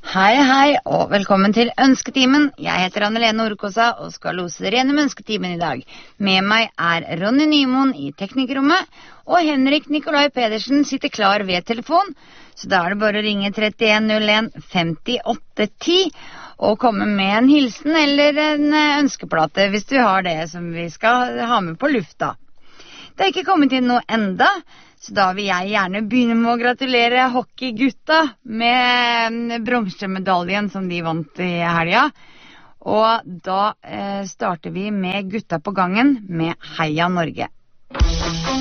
Hei, og velkommen til Ønsketimen. Jeg heter Anne-Lene Orkosa og skal lose dere gjennom Ønsketimen i dag. Med meg er Ronny Nymoen i teknikerrommet, og Henrik Nikolai Pedersen sitter klar ved telefon. Så da er det bare å ringe 3101 5810 og komme med en hilsen eller en ønskeplate hvis du har det som vi skal ha med på lufta. Det er ikke kommet inn noe enda, så da vil jeg gjerne begynne med å gratulere hockeygutta med bronsemedaljen som de vant i helga. Og da starter vi med Gutta på gangen med Heia Norge.